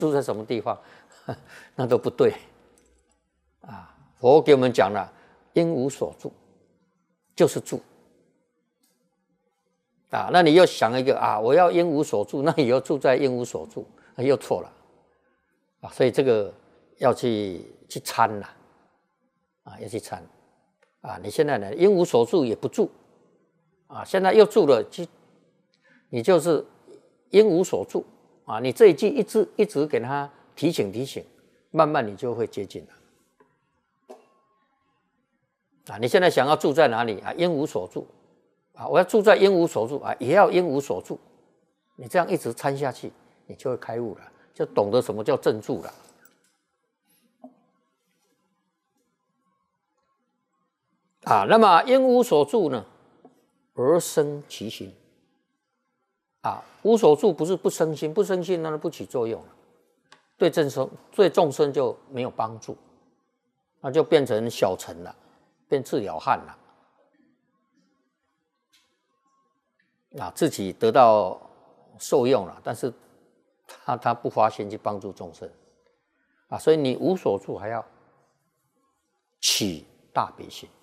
住在什么地方，那都不对啊。佛给我们讲了，应无所住，就是住啊。那你又想一个啊，我要应无所住，那你又住在应无所住，又错了啊。所以这个要去参啦，啊，要去参啊。你现在呢，应无所住也不住啊，现在又住了，你就是应无所住啊。你这一句一直给他提醒，慢慢你就会接近了啊。你现在想要住在哪里啊？应无所住啊，我要住在应无所住啊，也要应无所住。你这样一直参下去，你就会开悟了，就懂得什么叫正住了啊。那么应无所住呢，而生其心啊。无所住不是不生心，不生心那不起作用了，对众生就没有帮助，那就变成小乘了，变自了汉了啊，自己得到受用了，但是他不发心去帮助众生啊。所以你无所住还要起大悲心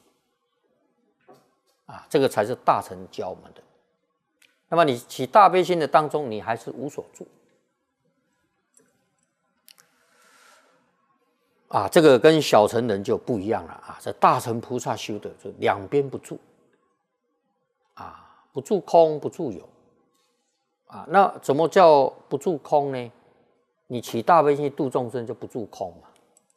啊，这个才是大乘教我们的。那么你起大悲心的当中，你还是无所住啊，这个跟小乘人就不一样了啊。这大乘菩萨修的就两边不住啊，不住空，不住有啊。那怎么叫不住空呢？你起大悲心度众生就不住空嘛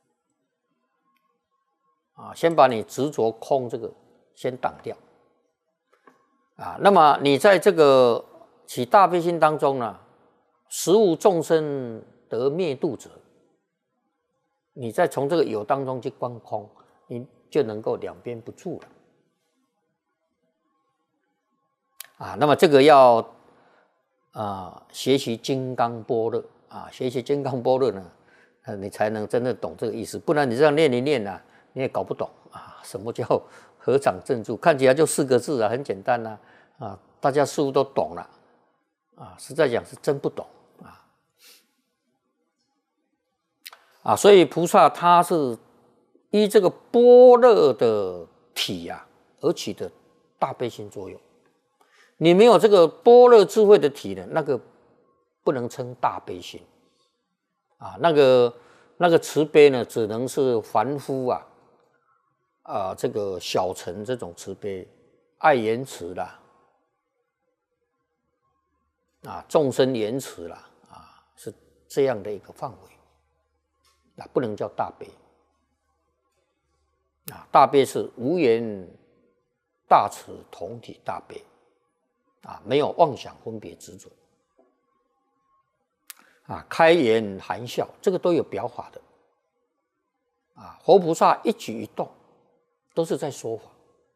啊，先把你执着空这个先挡掉啊。那么你在这个起大悲心当中呢，实无众生得灭度者，你再从这个有当中去观空，你就能够两边不住了啊。那么这个要学习金刚般若啊，学习金刚般若呢，你才能真的懂这个意思。不然你这样念一念啊，你也搞不懂啊，什么叫合掌正住？看起来就4个字啊，很简单啊，大家似乎都懂了啊，实在讲是真不懂啊。所以菩萨他是依这个般若的体啊而起的大悲心作用。你没有这个般若智慧的体呢，那个不能称大悲心啊。那个慈悲呢，只能是凡夫这个小乘这种慈悲，爱言慈啦啊，众生言慈啦啊，是这样的一个范围啊，不能叫大悲啊。大悲是无言大慈同体大悲啊，没有妄想分别执着啊，开颜含笑，这个都有表法的啊。活菩萨一举一动都是在说法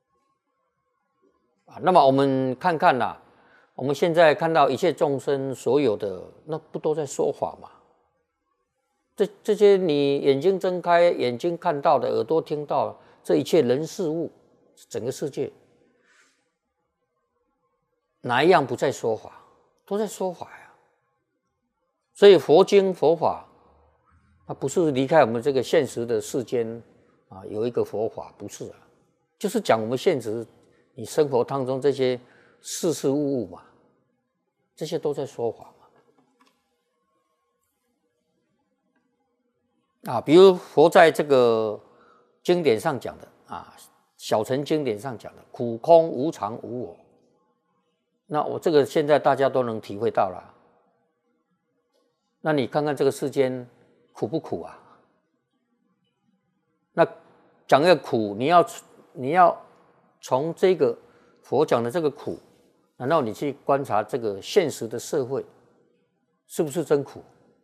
啊。那么我们看看啦，我们现在看到一切众生所有的，那不都在说法吗？这些你眼睛睁开，眼睛看到的，耳朵听到的，这一切人事物，整个世界，哪一样不在说法？都在说法呀。所以佛经佛法，它不是离开我们这个现实的世间啊，有一个佛法，不是啊，就是讲我们现实你生活当中这些事事物物嘛，这些都在说法嘛啊。比如佛在这个经典上讲的啊，小乘经典上讲的苦空无常无我，那我这个现在大家都能体会到了。那你看看这个世间苦不苦啊？那讲一个苦，你要从这个佛讲的这个苦，难道你去观察这个现实的社会，是不是真苦？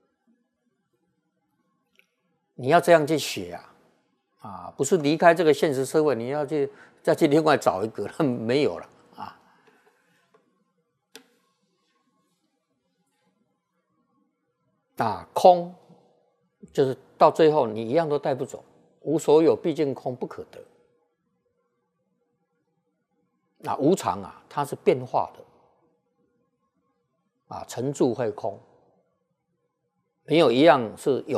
你要这样去写啊，不是离开这个现实社会，你要再去另外找一个，那没有了啊。空就是到最后你一样都带不走，无所有毕竟空不可得。无常它是变化的成住会空， 朋友一样是有